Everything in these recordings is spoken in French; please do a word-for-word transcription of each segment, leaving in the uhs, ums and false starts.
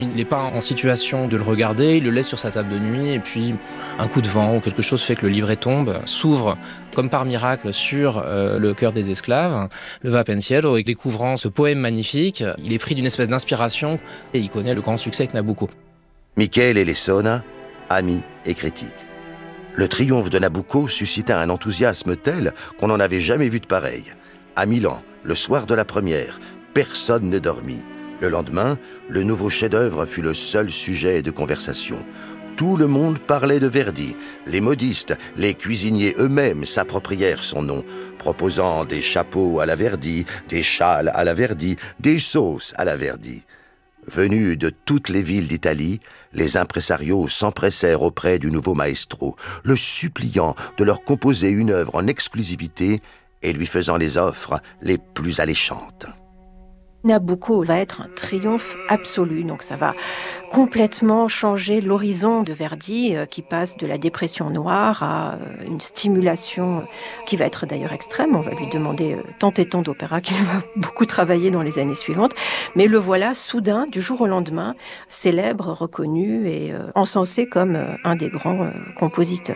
Il n'est pas en situation de le regarder, il le laisse sur sa table de nuit et puis un coup de vent ou quelque chose fait que le livret tombe, s'ouvre comme par miracle sur euh, le cœur des esclaves, le Va Pensiero, et découvrant ce poème magnifique, il est pris d'une espèce d'inspiration et il connaît le grand succès avec Nabucco. Michele Lessona, ami et critique. Le triomphe de Nabucco suscita un enthousiasme tel qu'on n'en avait jamais vu de pareil. À Milan, le soir de la première, personne ne dormit. Le lendemain, le nouveau chef-d'œuvre fut le seul sujet de conversation. Tout le monde parlait de Verdi. Les modistes, les cuisiniers eux-mêmes s'approprièrent son nom, proposant des chapeaux à la Verdi, des châles à la Verdi, des sauces à la Verdi. Venus de toutes les villes d'Italie, les impresarios s'empressèrent auprès du nouveau maestro, le suppliant de leur composer une œuvre en exclusivité et lui faisant les offres les plus alléchantes. Nabucco va être un triomphe absolu, donc ça va complètement changer l'horizon de Verdi euh, qui passe de la dépression noire à euh, une stimulation qui va être d'ailleurs extrême. On va lui demander euh, tant et tant d'opéras qu'il va beaucoup travailler dans les années suivantes. Mais le voilà soudain, du jour au lendemain, célèbre, reconnu et euh, encensé comme euh, un des grands euh, compositeurs.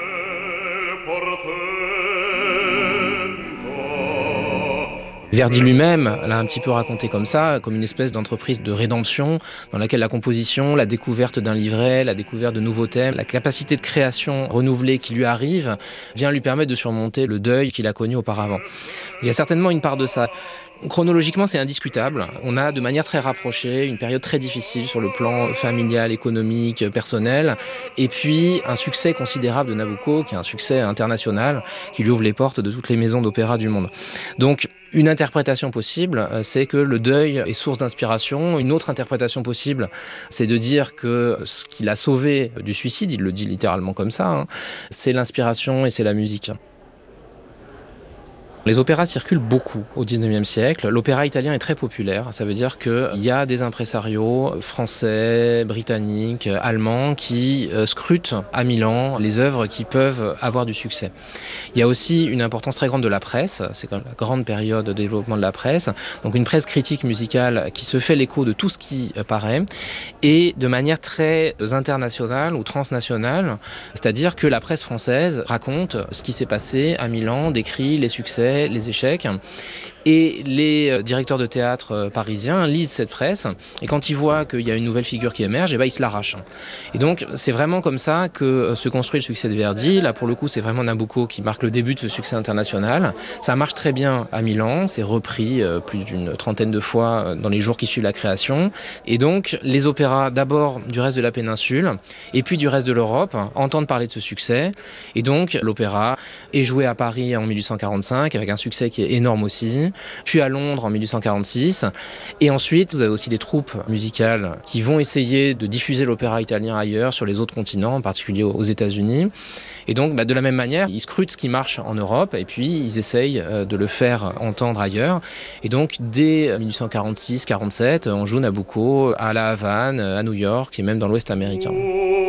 Verdi lui-même l'a un petit peu raconté comme ça, comme une espèce d'entreprise de rédemption dans laquelle la composition, la découverte d'un livret, la découverte de nouveaux thèmes, la capacité de création renouvelée qui lui arrive vient lui permettre de surmonter le deuil qu'il a connu auparavant. Il y a certainement une part de ça. Chronologiquement, c'est indiscutable. On a de manière très rapprochée une période très difficile sur le plan familial, économique, personnel, et puis un succès considérable de Nabucco, qui est un succès international, qui lui ouvre les portes de toutes les maisons d'opéra du monde. Donc, une interprétation possible, c'est que le deuil est source d'inspiration. Une autre interprétation possible, c'est de dire que ce qui l'a sauvé du suicide, il le dit littéralement comme ça, hein, c'est l'inspiration et c'est la musique. Les opéras circulent beaucoup au dix-neuvième siècle. L'opéra italien est très populaire. Ça veut dire qu'il y a des impresarios français, britanniques, allemands qui euh, scrutent à Milan les œuvres qui peuvent avoir du succès. Il y a aussi une importance très grande de la presse. C'est quand même la grande période de développement de la presse. Donc une presse critique musicale qui se fait l'écho de tout ce qui euh, paraît et de manière très internationale ou transnationale. C'est-à-dire que la presse française raconte ce qui s'est passé à Milan, décrit les succès, les échecs. Et les directeurs de théâtre parisiens lisent cette presse et quand ils voient qu'il y a une nouvelle figure qui émerge, et ben ils se l'arrachent. Et donc c'est vraiment comme ça que se construit le succès de Verdi. Là pour le coup c'est vraiment Nabucco qui marque le début de ce succès international. Ça marche très bien à Milan, c'est repris plus d'une trentaine de fois dans les jours qui suivent la création. Et donc les opéras d'abord du reste de la péninsule et puis du reste de l'Europe entendent parler de ce succès. Et donc l'opéra est joué à Paris en mille huit cent quarante-cinq avec un succès qui est énorme aussi. Puis à Londres en mille huit cent quarante-six. Et ensuite, vous avez aussi des troupes musicales qui vont essayer de diffuser l'opéra italien ailleurs, sur les autres continents, en particulier aux États-Unis. Et donc, bah, de la même manière, ils scrutent ce qui marche en Europe et puis ils essayent de le faire entendre ailleurs. Et donc, dès mille huit cent quarante-six quarante-sept, on joue Nabucco à La Havane, à New York et même dans l'Ouest américain.